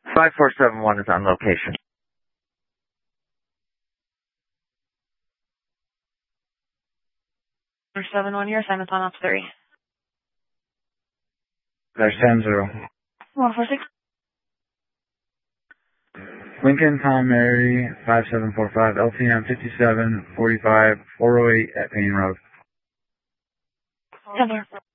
5471 is on location. 471, your assignment's on ops 3. There's 10-0. 146. Lincoln Tom Mary 5745 LTM 5745 408 at Payne Road. 10-0.